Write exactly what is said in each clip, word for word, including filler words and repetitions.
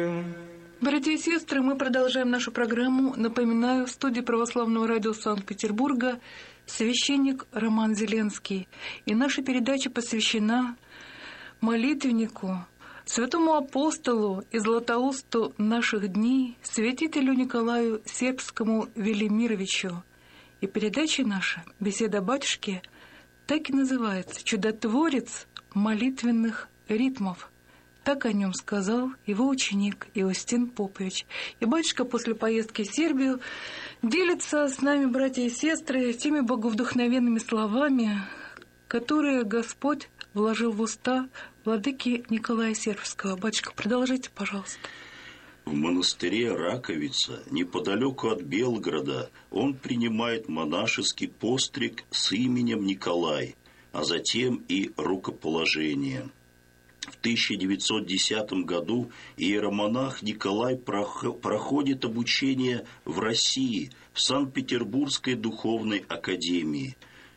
Братья и сестры, мы продолжаем нашу программу. Напоминаю, в студии Православного радио Санкт-Петербурга священник Роман Зеленский. И наша передача посвящена молитвеннику, святому апостолу и златоусту наших дней, святителю Николаю Сербскому Велимировичу. И передача наша, беседа батюшки, так и называется «Чудотворец молитвенных ритмов». Так о нем сказал его ученик Иостин Попович. И батюшка после поездки в Сербию делится с нами, братья и сестры, теми боговдохновенными словами, которые Господь вложил в уста владыки Николая Сербского. Батюшка, продолжите, пожалуйста. В монастыре Раковица, неподалеку от Белгорода, он принимает монашеский постриг с именем Николай, а затем и рукоположение. В тысяча девятьсот десятом году иеромонах Николай проходит обучение в России, в Санкт-Петербургской духовной академии.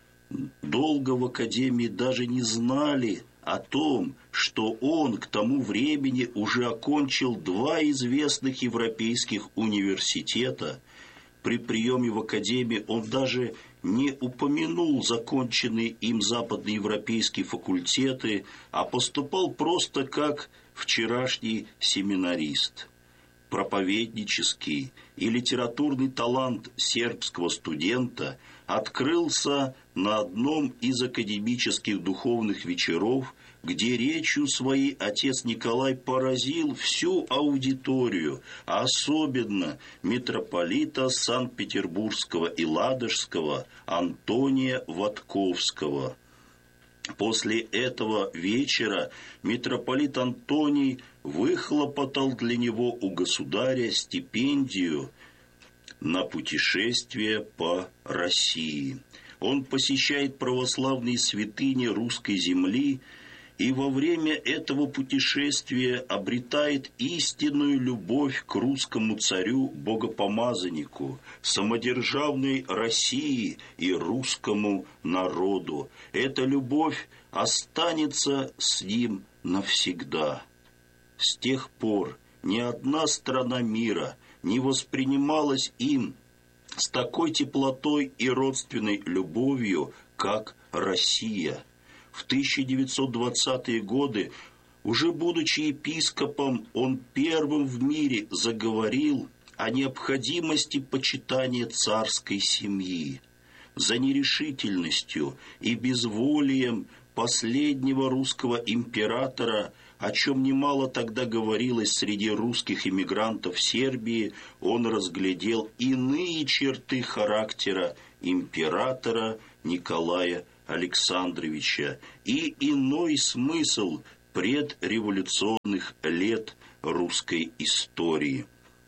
Долго в академии даже не знали о том, что он к тому времени уже окончил два известных европейских университета. При приеме в академию он даже не упомянул законченные им западноевропейские факультеты, а поступал просто как вчерашний семинарист. Проповеднический и литературный талант сербского студента открылся на одном из академических духовных вечеров, где речью своей отец Николай поразил всю аудиторию, а особенно митрополита Санкт-Петербургского и Ладожского Антония Ватковского. После этого вечера митрополит Антоний выхлопотал для него у государя стипендию на путешествие по России. Он посещает православные святыни русской земли и во время этого путешествия обретает истинную любовь к русскому царю-богопомазаннику, самодержавной России и русскому народу. Эта любовь останется с ним навсегда. С тех пор ни одна страна мира не воспринималась им с такой теплотой и родственной любовью, как Россия. В тысяча девятьсот двадцатые годы, уже будучи епископом, он первым в мире заговорил о необходимости почитания царской семьи. За нерешительностью и безволием последнего русского императора, о чем немало тогда говорилось среди русских эмигрантов Сербии, он разглядел иные черты характера императора Николая Александровича и иной смысл предреволюционных лет русской истории,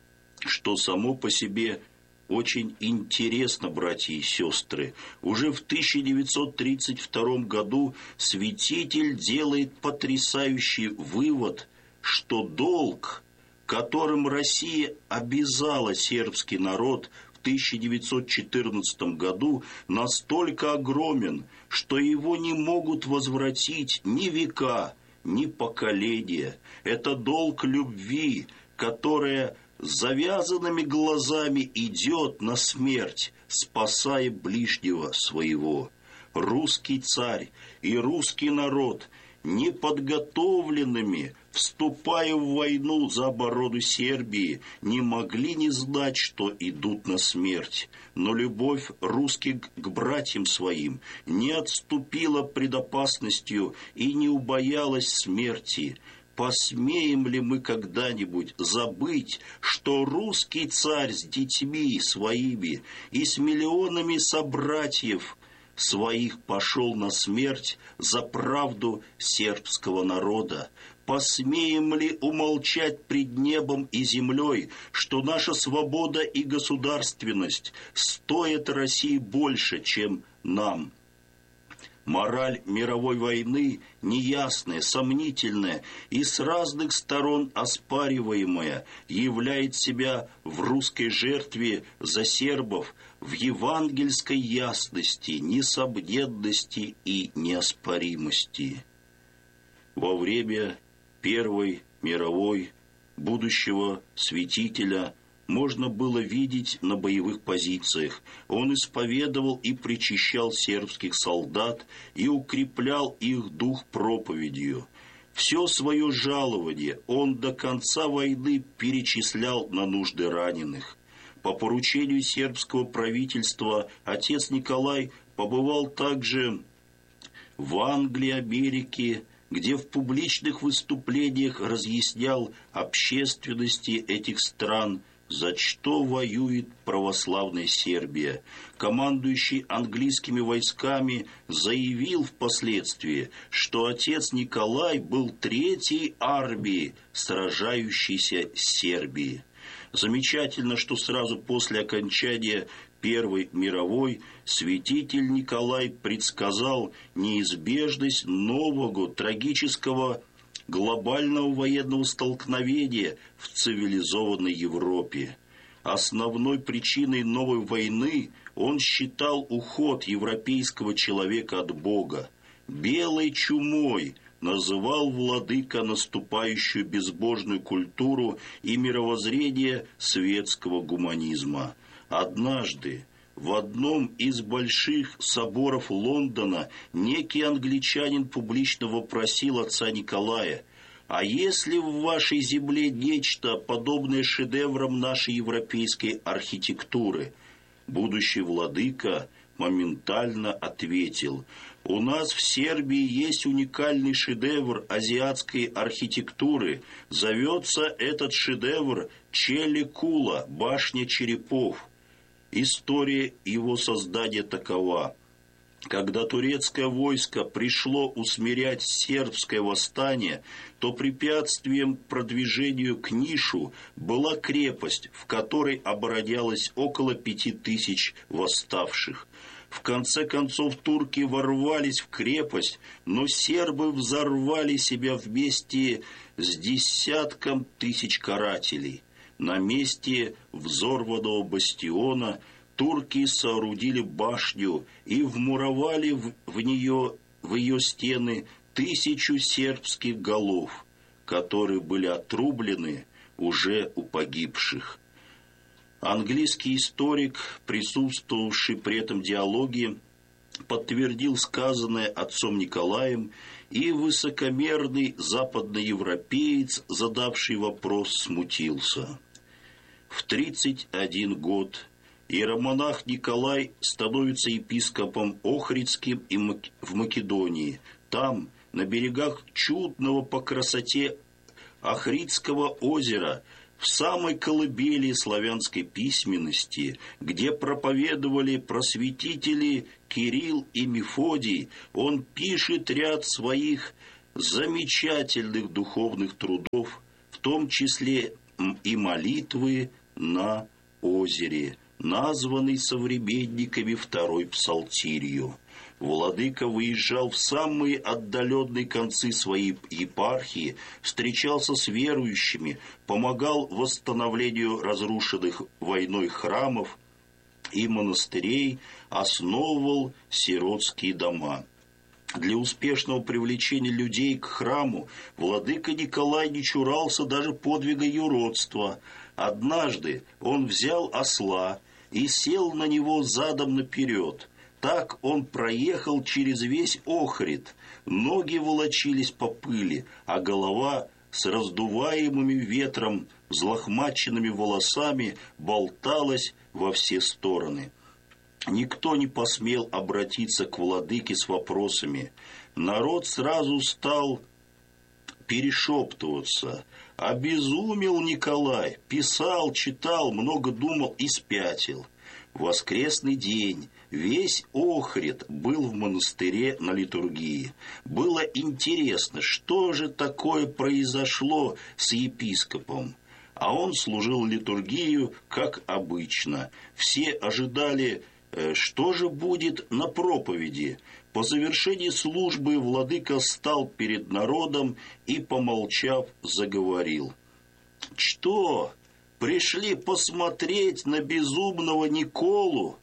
что само по себе очень интересно, братья и сестры. Уже в тысяча девятьсот тридцать втором году святитель делает потрясающий вывод, что долг, которым Россия обязала сербский народ в тысяча девятьсот четырнадцатом году, настолько огромен, что его не могут возвратить ни века, ни поколения. Это долг любви, которая с завязанными глазами идет на смерть, спасая ближнего своего. Русский царь и русский народ, неподготовленными, вступая в войну за оборону Сербии, не могли не знать, что идут на смерть. Но любовь русских к братьям своим не отступила пред опасностью и не убоялась смерти. Посмеем ли мы когда-нибудь забыть, что русский царь с детьми своими и с миллионами собратьев своих пошел на смерть за правду сербского народа? Посмеем ли умолчать пред небом и землей, что наша свобода и государственность стоят России больше, чем нам? Мораль мировой войны неясная, сомнительная и с разных сторон оспариваемая являет себя в русской жертве за сербов в евангельской ясности, несомненности и неоспоримости. Во время Первой мировой будущего святителя можно было видеть на боевых позициях. Он исповедовал и причащал сербских солдат и укреплял их дух проповедью. Все свое жалование он до конца войны перечислял на нужды раненых. По поручению сербского правительства отец Николай побывал также в Англии, Америке, где в публичных выступлениях разъяснял общественности этих стран, за что воюет православная Сербия. Командующий английскими войсками заявил впоследствии, что отец Николай был третьей армией, сражающейся с Сербией. Замечательно, что сразу после окончания Первой мировой святитель Николай предсказал неизбежность нового трагического глобального военного столкновения в цивилизованной Европе. Основной причиной новой войны он считал уход европейского человека от Бога. «Белой чумой» называл владыка наступающую безбожную культуру и мировоззрение светского гуманизма. Однажды в одном из больших соборов Лондона некий англичанин публично вопросил отца Николая: «А если в вашей земле нечто подобное шедеврам нашей европейской архитектуры?» Будущий владыка моментально ответил: «У нас в Сербии есть уникальный шедевр азиатской архитектуры. Зовется этот шедевр Чели Кула, башня черепов». История его создания такова. Когда турецкое войско пришло усмирять сербское восстание, то препятствием продвижению к Нишу была крепость, в которой оборонялось около пяти тысяч восставших. В конце концов турки ворвались в крепость, но сербы взорвали себя вместе с десятком тысяч карателей. На месте взорванного бастиона турки соорудили башню и вмуровали в, в нее, в ее стены тысячу сербских голов, которые были отрублены уже у погибших. Английский историк, присутствовавший при этом диалоге, подтвердил сказанное отцом Николаем, и высокомерный западноевропеец, задавший вопрос, смутился. В тридцать один год иеромонах Николай становится епископом Охридским и в Македонии. Там, на берегах чудного по красоте Охридского озера, в самой колыбели славянской письменности, где проповедовали просветители Кирилл и Мефодий, он пишет ряд своих замечательных духовных трудов, в том числе и молитвы на озере, названный современниками второй псалтирью. Владыка выезжал в самые отдаленные концы своей епархии, встречался с верующими, помогал восстановлению разрушенных войной храмов и монастырей, основывал сиротские дома. Для успешного привлечения людей к храму владыка Николай не чурался даже подвига юродства. Однажды он взял осла и сел на него задом наперед. Так он проехал через весь Охрид. Ноги волочились по пыли, а голова с раздуваемыми ветром, взлохмаченными волосами болталась во все стороны. Никто не посмел обратиться к владыке с вопросами. Народ сразу стал перешептываться. Обезумел Николай, писал, читал, много думал и спятил. В воскресный день весь Охрид был в монастыре на литургии. Было интересно, что же такое произошло с епископом. А он служил литургию, как обычно. Все ожидали, что же будет на проповеди. По завершении службы владыка стал перед народом и, помолчав, заговорил. «Что, пришли посмотреть на безумного Николу?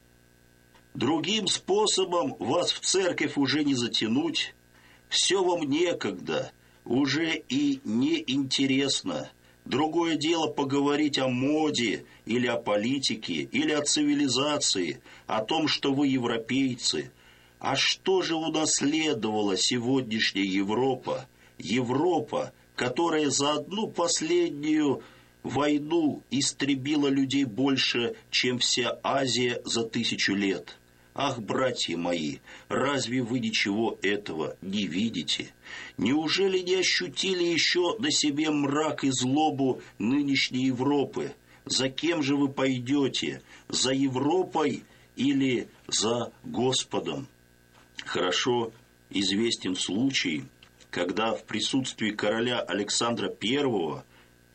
Другим способом вас в церковь уже не затянуть. Все вам некогда, уже и не интересно. Другое дело поговорить о моде, или о политике, или о цивилизации, о том, что вы европейцы. А что же унаследовала сегодняшняя Европа? Европа, которая за одну последнюю войну истребила людей больше, чем вся Азия за тысячу лет. Ах, братья мои, разве вы ничего этого не видите? Неужели не ощутили еще на себе мрак и злобу нынешней Европы? За кем же вы пойдете? За Европой или за Господом? Хорошо известен случай, когда в присутствии короля Александра Первого,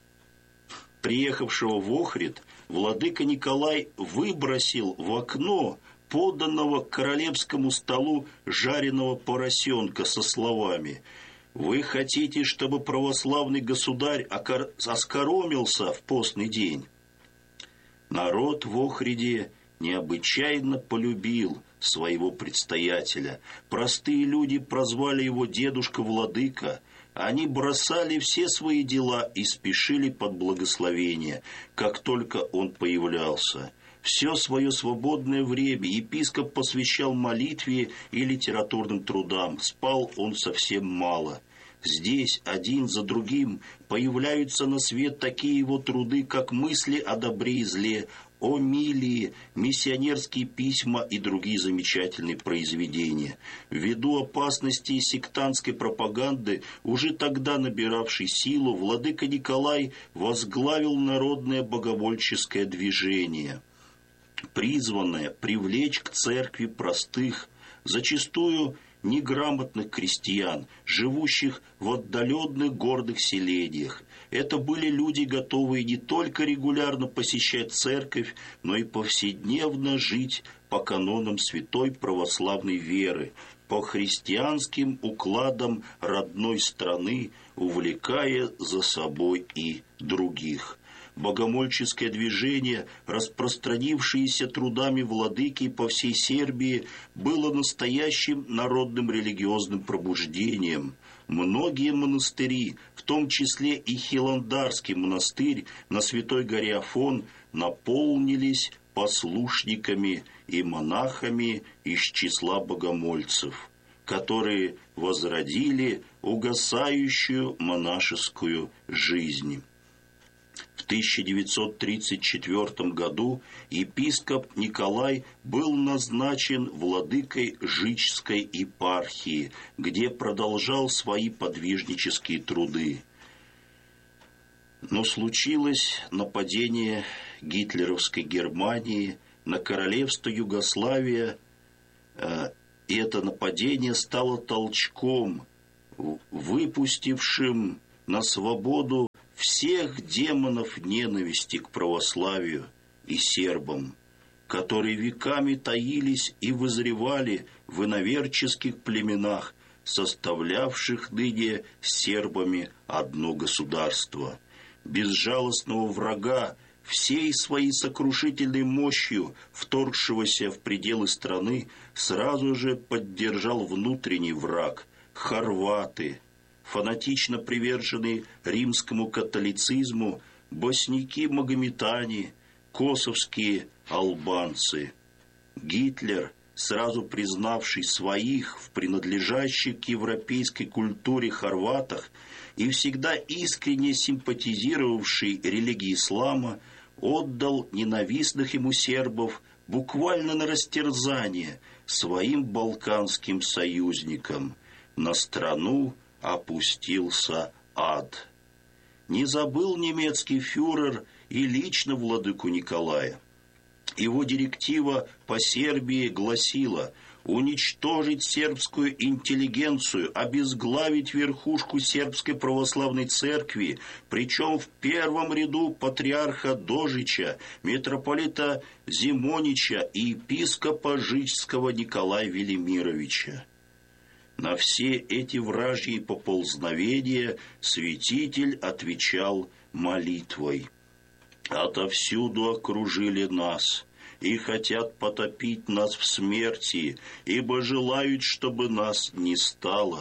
приехавшего в Охрид, владыка Николай выбросил в окно поданного к королевскому столу жареного поросенка со словами: «Вы хотите, чтобы православный государь оскоромился в постный день?» Народ в Охриде необычайно полюбил своего предстоятеля. Простые люди прозвали его дедушка-владыка. Они бросали все свои дела и спешили под благословение, как только он появлялся. Все свое свободное время епископ посвящал молитве и литературным трудам. Спал он совсем мало. Здесь один за другим появляются на свет такие его труды, как «Мысли о добре и зле», «О милии», «Миссионерские письма» и другие замечательные произведения. Ввиду опасности сектантской пропаганды, уже тогда набиравшей силу, владыка Николай возглавил народное богомольческое движение, призванное привлечь к церкви простых, зачастую неграмотных крестьян, живущих в отдаленных горных селениях. Это были люди, готовые не только регулярно посещать церковь, но и повседневно жить по канонам святой православной веры, по христианским укладам родной страны, увлекая за собой и других. Богомольческое движение, распространившееся трудами владыки по всей Сербии, было настоящим народным религиозным пробуждением. Многие монастыри, в том числе и Хиландарский монастырь на Святой горе Афон, наполнились послушниками и монахами из числа богомольцев, которые возродили угасающую монашескую жизнь. В тысяча девятьсот тридцать четвёртом году епископ Николай был назначен владыкой Жичской епархии, где продолжал свои подвижнические труды. Но случилось нападение гитлеровской Германии на королевство Югославия, и это нападение стало толчком, выпустившим на свободу всех демонов ненависти к православию и сербам, которые веками таились и вызревали в иноверческих племенах, составлявших ныне с сербами одно государство. Безжалостного врага, всей своей сокрушительной мощью вторгшегося в пределы страны, сразу же поддержал внутренний враг – хорваты, фанатично приверженные римскому католицизму, босники-магометане, косовские албанцы. Гитлер, сразу признавший своих в принадлежащих к европейской культуре хорватах и всегда искренне симпатизировавший религии ислама, отдал ненавистных ему сербов буквально на растерзание своим балканским союзникам. На страну опустился ад. Не забыл немецкий фюрер и лично владыку Николая. Его директива по Сербии гласила: уничтожить сербскую интеллигенцию, обезглавить верхушку сербской православной церкви, причем в первом ряду патриарха Дожича, митрополита Зимонича и епископа Жичского Николая Велимировича. На все эти вражьи поползновения святитель отвечал молитвой: «Отовсюду окружили нас и хотят потопить нас в смерти, ибо желают, чтобы нас не стало.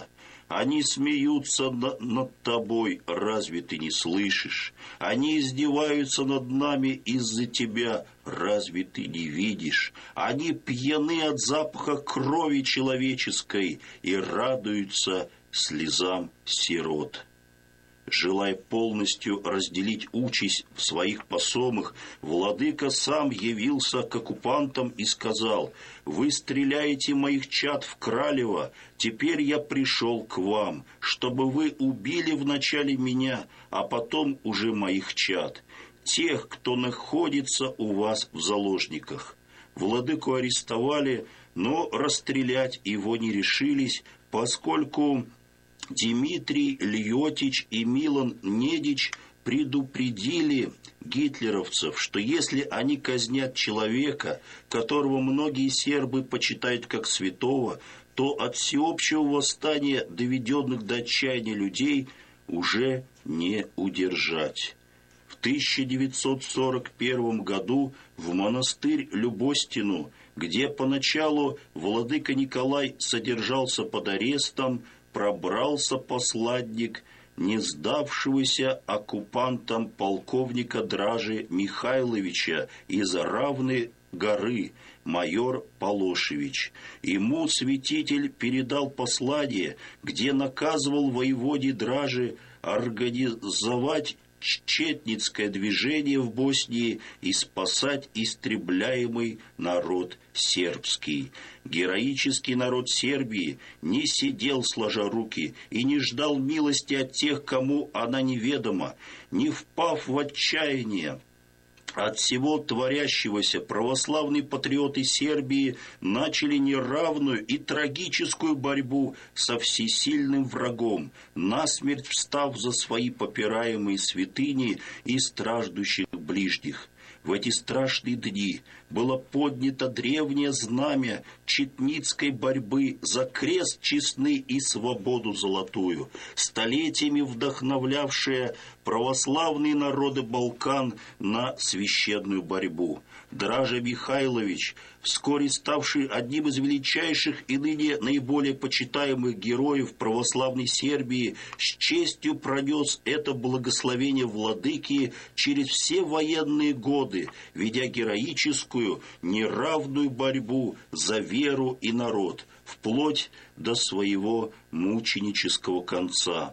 Они смеются на- над тобой, разве ты не слышишь? Они издеваются над нами из-за тебя, разве ты не видишь? Они пьяны от запаха крови человеческой и радуются слезам сирот. Желая полностью разделить участь в своих посомах, владыка сам явился к оккупантам и сказал: «Вы стреляете моих чад в Кралево, теперь я пришел к вам, чтобы вы убили вначале меня, а потом уже моих чад, тех, кто находится у вас в заложниках». Владыку арестовали, но расстрелять его не решились, поскольку Дмитрий Льотич и Милан Недич предупредили гитлеровцев, что если они казнят человека, которого многие сербы почитают как святого, то от всеобщего восстания, доведенных до отчаяния людей, уже не удержать. В тысяча девятьсот сорок первом году в монастырь Любостину, где поначалу владыка Николай содержался под арестом, пробрался посланник не сдавшегося оккупантам полковника Дражи Михайловича из Равны горы, майор Полошевич. Ему святитель передал послание, где наказывал воеводе Дражи организовать четницкое движение в Боснии и спасать истребляемый народ сербский. Героический народ Сербии не сидел сложа руки и не ждал милости от тех, кому она неведома. Не впав в отчаяние от всего творящегося, православные патриоты Сербии начали неравную и трагическую борьбу со всесильным врагом, насмерть встав за свои попираемые святыни и страждущих ближних. В эти страшные дни было поднято древнее знамя четницкой борьбы за крест честный и свободу золотую, столетиями вдохновлявшее православные народы Балкан на священную борьбу. Дража Михайлович, вскоре ставший одним из величайших и ныне наиболее почитаемых героев православной Сербии, с честью пронес это благословение владыки через все военные годы, ведя героическую, неравную борьбу за веру и народ, вплоть до своего мученического конца.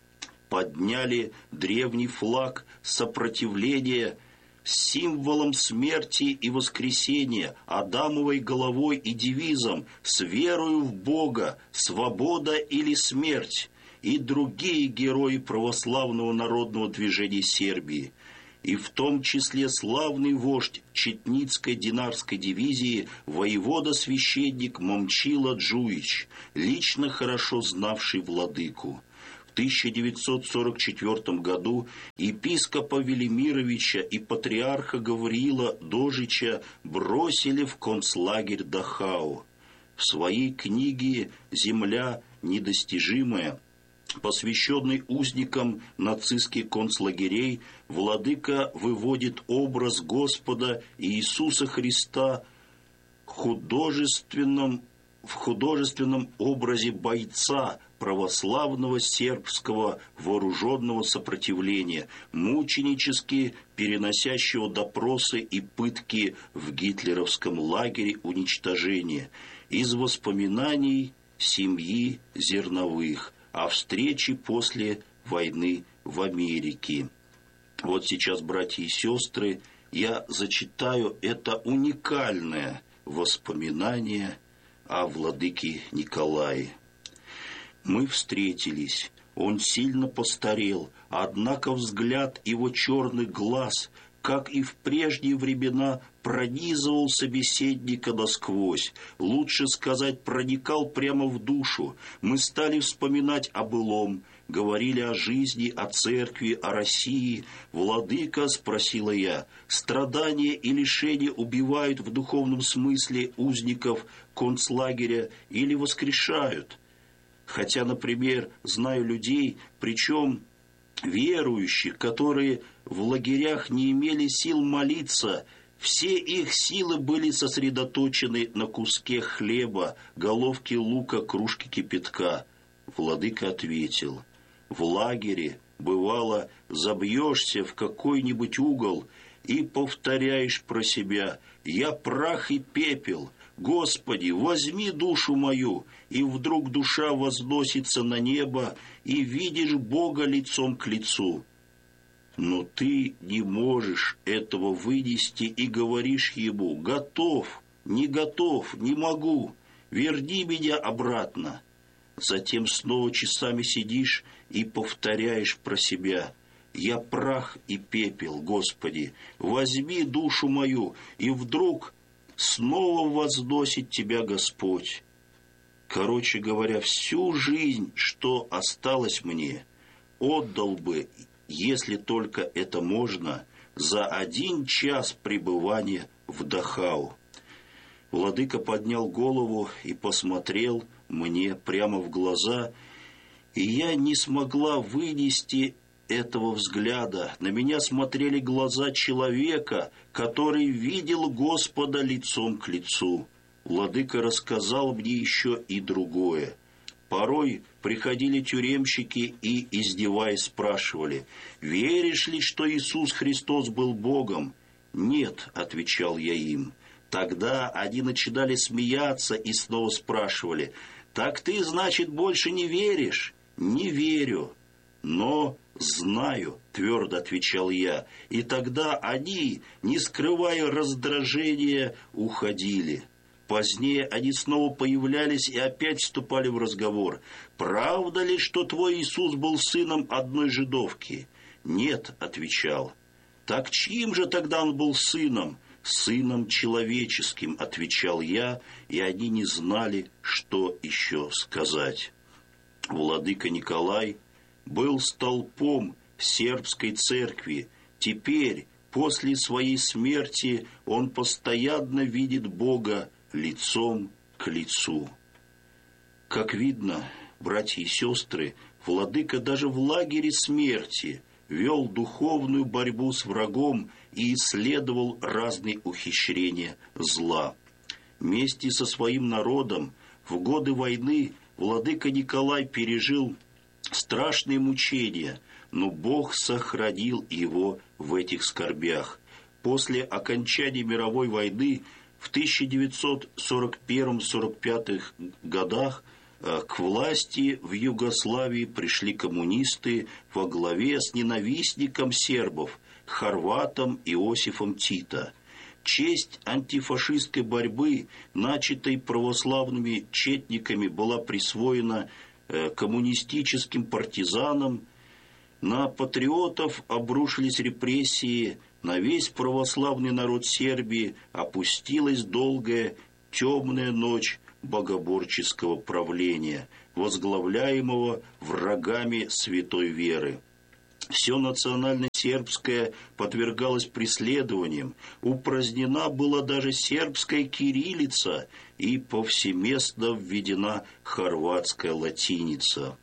Подняли древний флаг сопротивления, символом смерти и воскресения, Адамовой головой и девизом «С верою в Бога, свобода или смерть» и другие герои православного народного движения Сербии, и в том числе славный вождь Четницкой динарской дивизии воевода-священник Момчила Джуич, лично хорошо знавший владыку. В тысяча девятьсот сорок четвёртом году епископа Велимировича и патриарха Гавриила Дожича бросили в концлагерь Дахау. В своей книге «Земля недостижимая», посвященной узникам нацистских концлагерей, владыка выводит образ Господа Иисуса Христа художественном, в художественном образе бойца православного сербского вооруженного сопротивления, мученически переносящего допросы и пытки в гитлеровском лагере уничтожения, из воспоминаний семьи Зерновых о встрече после войны в Америке. Вот сейчас, братья и сестры, я зачитаю это уникальное воспоминание о владыке Николае. Мы встретились. Он сильно постарел, однако взгляд его черных глаз, как и в прежние времена, пронизывал собеседника насквозь. Лучше сказать, проникал прямо в душу. Мы стали вспоминать о былом, говорили о жизни, о церкви, о России. «Владыка, — спросила я, — страдания и лишения убивают в духовном смысле узников концлагеря или воскрешают? Хотя, например, знаю людей, причем верующих, которые в лагерях не имели сил молиться, все их силы были сосредоточены на куске хлеба, головке лука, кружке кипятка. Владыка ответил: в лагере, бывало, забьешься в какой-нибудь угол и повторяешь про себя: «Я прах и пепел, Господи, возьми душу мою», и вдруг душа возносится на небо, и видишь Бога лицом к лицу. Но ты не можешь этого вынести и говоришь ему: «Готов, не готов, не могу, верни меня обратно». Затем снова часами сидишь и повторяешь про себя: «Я прах и пепел, Господи, возьми душу мою», и вдруг снова возносит тебя Господь. Короче говоря, всю жизнь, что осталось мне, отдал бы, если только это можно, за один час пребывания в Дахау. Владыка поднял голову и посмотрел мне прямо в глаза, и я не смогла вынести этого взгляда. На меня смотрели глаза человека, который видел Господа лицом к лицу. Владыка рассказал мне еще и другое. Порой приходили тюремщики и, издеваясь, спрашивали: «Веришь ли, что Иисус Христос был Богом?» «Нет», — отвечал я им. Тогда они начинали смеяться и снова спрашивали: «Так ты, значит, больше не веришь?» «Не верю, но знаю», — твердо отвечал я. И тогда они, не скрывая раздражения, уходили. Позднее они снова появлялись и опять вступали в разговор. «Правда ли, что твой Иисус был сыном одной жидовки?» «Нет», — отвечал. «Так чьим же тогда он был сыном?» «Сыном человеческим», — отвечал я, и они не знали, что еще сказать. Владыка Николай был столпом сербской церкви. Теперь, после своей смерти, он постоянно видит Бога лицом к лицу. Как видно, братья и сестры, Владыка даже в лагере смерти вел духовную борьбу с врагом и исследовал разные ухищрения зла. Вместе со своим народом в годы войны Владыка Николай пережил страшные мучения, но Бог сохранил его в этих скорбях. После окончания мировой войны в тысяча девятьсот сорок первом — сорок пятом годах к власти в Югославии пришли коммунисты во главе с ненавистником сербов, хорватом Иосифом Тито. Честь антифашистской борьбы, начатой православными четниками, была присвоена коммунистическим партизанам. На патриотов обрушились репрессии, на весь православный народ Сербии опустилась долгая темная ночь богоборческого правления, возглавляемого врагами святой веры. Все национально-сербское подвергалось преследованиям, упразднена была даже сербская кириллица и повсеместно введена хорватская латиница.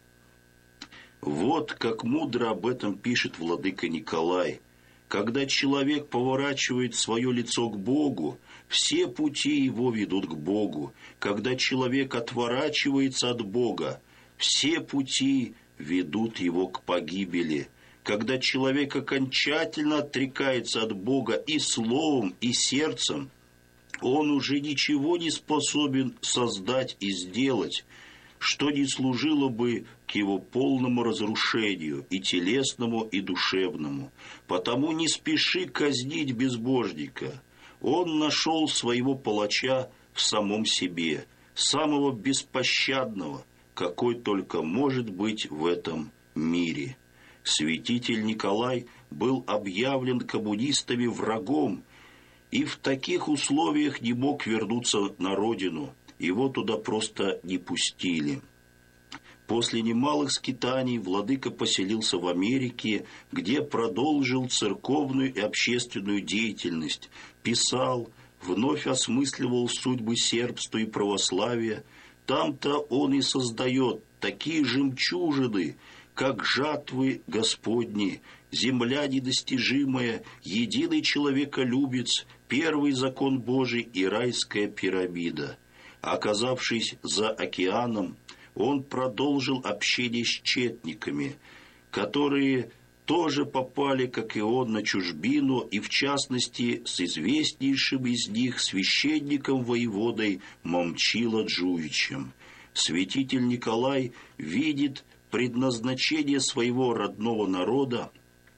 Вот как мудро об этом пишет владыка Николай. Когда человек поворачивает свое лицо к Богу, все пути его ведут к Богу. Когда человек отворачивается от Бога, все пути ведут его к погибели. Когда человек окончательно отрекается от Бога и словом, и сердцем, он уже ничего не способен создать и сделать, что не служило бы к его полному разрушению, и телесному, и душевному. Потому не спеши казнить безбожника. Он нашел своего палача в самом себе, самого беспощадного, какой только может быть в этом мире. Святитель Николай был объявлен коммунистами врагом, и в таких условиях не мог вернуться на родину. Его туда просто не пустили. После немалых скитаний владыка поселился в Америке, где продолжил церковную и общественную деятельность, писал, вновь осмысливал судьбы сербства и православия. Там-то он и создает такие жемчужины, как жатвы Господни, земля недостижимая, единый человеколюбец, первый закон Божий и райская пирамида. Оказавшись за океаном, он продолжил общение с четниками, которые тоже попали, как и он, на чужбину, и в частности с известнейшим из них священником-воеводой Момчило Джуичем. Святитель Николай видит предназначение своего родного народа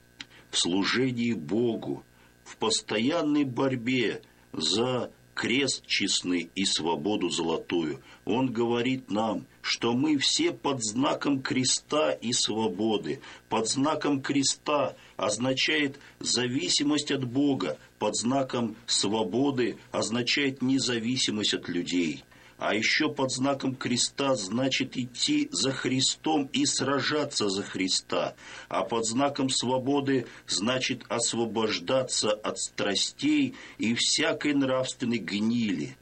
в служении Богу, в постоянной борьбе за крест честный и свободу золотую. Он говорит нам, что мы все под знаком креста и свободы. Под знаком креста означает зависимость от Бога, под знаком свободы означает независимость от людей. А еще под знаком креста значит идти за Христом и сражаться за Христа. А под знаком свободы значит освобождаться от страстей и всякой нравственной гнили.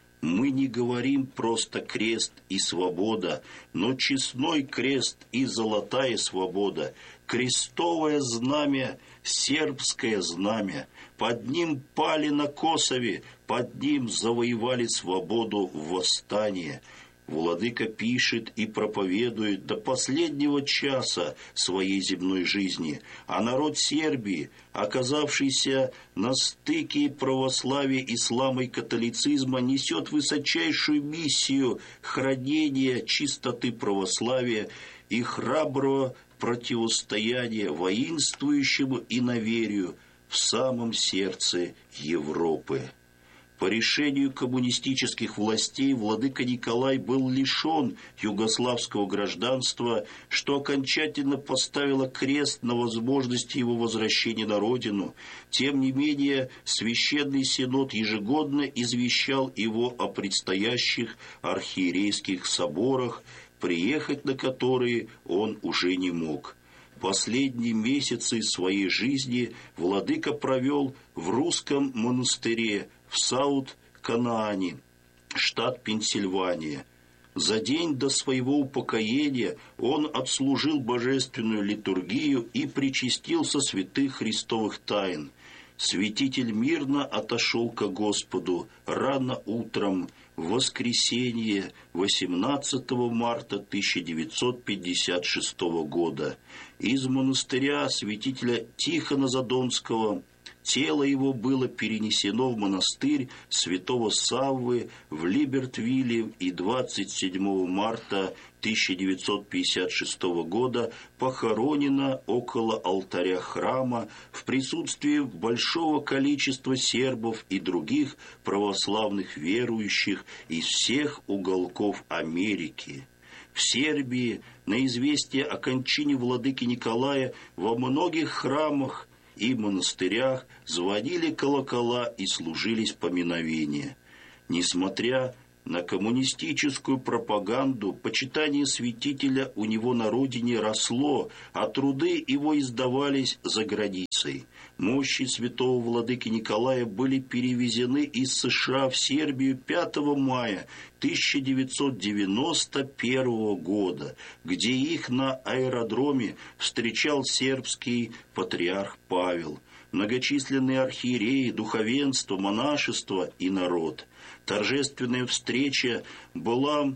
Мы не говорим просто крест и свобода, но честной крест и золотая свобода, крестовое знамя, сербское знамя. Под ним пали на Косове, под ним завоевали свободу в восстании. Владыка пишет и проповедует до последнего часа своей земной жизни, а народ Сербии, оказавшийся на стыке православия, ислама и католицизма, несет высочайшую миссию хранения чистоты православия и храброго противостояния воинствующему иноверию в самом сердце Европы. По решению коммунистических властей владыка Николай был лишен югославского гражданства, что окончательно поставило крест на возможности его возвращения на родину. Тем не менее, Священный Синод ежегодно извещал его о предстоящих архиерейских соборах, приехать на которые он уже не мог. Последние месяцы своей жизни владыка провел в русском монастыре в Саут-Канаане, штат Пенсильвания. За день до своего упокоения он отслужил божественную литургию и причастился святых христовых тайн. Святитель мирно отошел ко Господу рано утром в воскресенье восемнадцатого марта тысяча девятьсот пятьдесят шестого года. Из монастыря святителя Тихона Задонского тело его было перенесено в монастырь святого Саввы в Либертвилле, и двадцать седьмого марта тысяча девятьсот пятьдесят шестого года похоронено около алтаря храма в присутствии большого количества сербов и других православных верующих из всех уголков Америки. В Сербии на известие о кончине владыки Николая во многих храмах и монастырях звонили колокола и служились поминовения. Несмотря на коммунистическую пропаганду, почитание святителя у него на родине росло, а труды его издавались за границей. Мощи святого владыки Николая были перевезены из США в Сербию пятого мая тысяча девятьсот девяносто первого года, где их на аэродроме встречал сербский патриарх Павел, многочисленные архиереи, духовенство, монашество и народ. Торжественная встреча была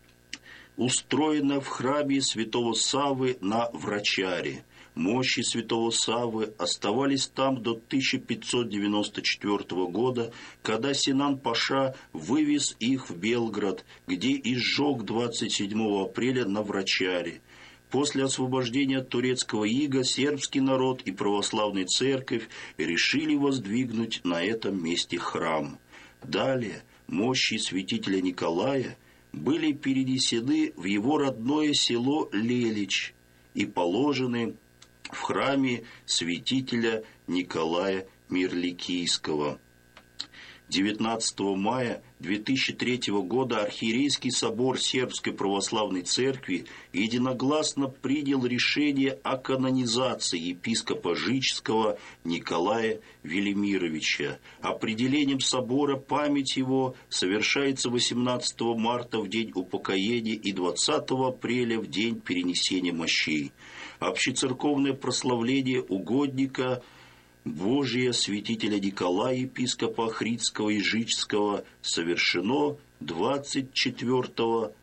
устроена в храме святого Саввы на Врачаре. Мощи святого Саввы оставались там до тысяча пятьсот девяносто четвёртого года, когда Синан-паша вывез их в Белград, где и сжег двадцать седьмого апреля на Врачаре. После освобождения от турецкого ига сербский народ и православная церковь решили воздвигнуть на этом месте храм. Далее мощи святителя Николая были перенесены в его родное село Лелич и положены в храме святителя Николая Мирликийского. девятнадцатого мая две тысячи третьего года архиерейский собор Сербской православной церкви единогласно принял решение о канонизации епископа Жичского Николая Велимировича. Определением собора память его совершается восемнадцатого марта в день упокоения и двадцатого апреля в день перенесения мощей. Общецерковное прославление угодника Божия святителя Николая, епископа Охридского и Жичского, совершено двадцать четвёртого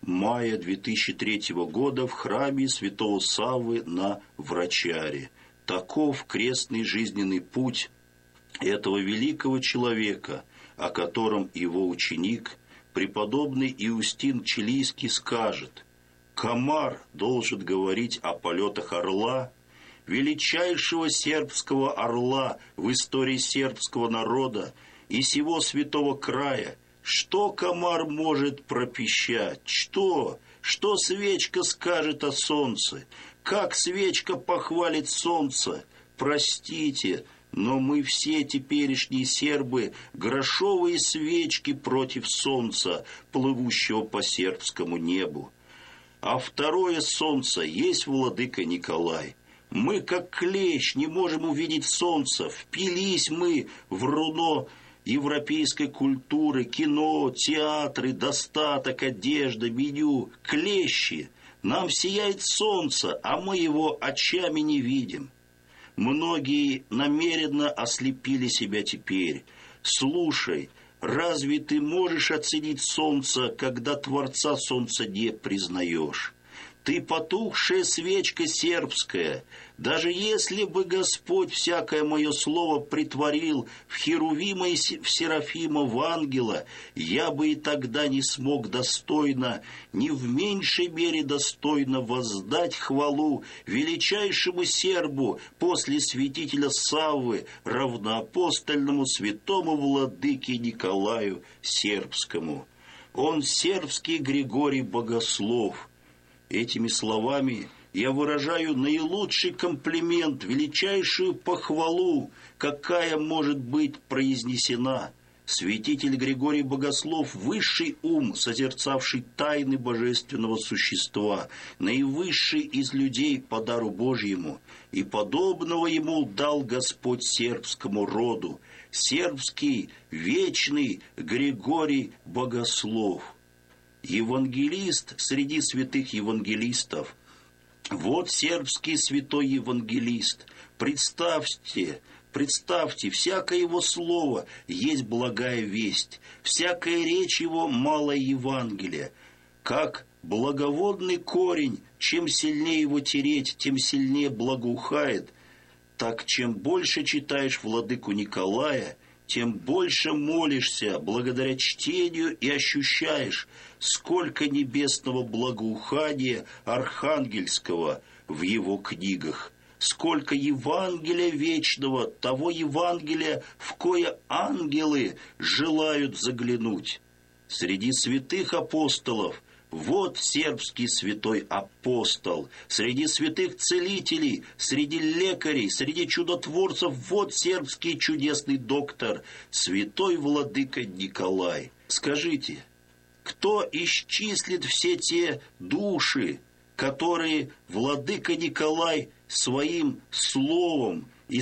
мая две тысячи третьего года в храме святого Саввы на Врачаре. Таков крестный жизненный путь этого великого человека, о котором его ученик, преподобный Иустин Чилийский, скажет: «Комар должен говорить о полетах орла, величайшего сербского орла в истории сербского народа и сего святого края. Что комар может пропищать? Что? Что свечка скажет о солнце? Как свечка похвалит солнце? Простите, но мы все теперешние сербы грошовые свечки против солнца, плывущего по сербскому небу. А второе солнце есть владыка Николай. Мы, как клещ, не можем увидеть солнце. Впились мы в руно европейской культуры, кино, театры, достаток, одежда, меню, клещи. Нам сияет солнце, а мы его очами не видим. Многие намеренно ослепили себя теперь. Слушай, разве ты можешь оценить солнце, когда Творца солнца не признаешь? Ты потухшая свечка сербская. Даже если бы Господь всякое мое слово притворил в Херувима и в Серафима, в ангела, я бы и тогда не смог достойно, ни в меньшей мере достойно воздать хвалу величайшему сербу после святителя Саввы, равноапостольному святому владыке Николаю Сербскому. Он сербский Григорий Богослов. Этими словами я выражаю наилучший комплимент, величайшую похвалу, какая может быть произнесена. Святитель Григорий Богослов – высший ум, созерцавший тайны божественного существа, наивысший из людей по дару Божьему, и подобного ему дал Господь сербскому роду, сербский вечный Григорий Богослов. Евангелист среди святых евангелистов. Вот сербский святой евангелист. Представьте, представьте, всякое его слово есть благая весть, всякая речь его малое Евангелие. Как благоводный корень, чем сильнее его тереть, тем сильнее благоухает. Так чем больше читаешь владыку Николая, тем больше молишься благодаря чтению и ощущаешь, сколько небесного благоухания архангельского в его книгах, сколько Евангелия вечного, того Евангелия, в кое ангелы желают заглянуть. Среди святых апостолов вот сербский святой апостол, среди святых целителей, среди лекарей, среди чудотворцев вот сербский чудесный доктор, святой владыка Николай. Скажите, кто исчислит все те души, которые владыка Николай своим словом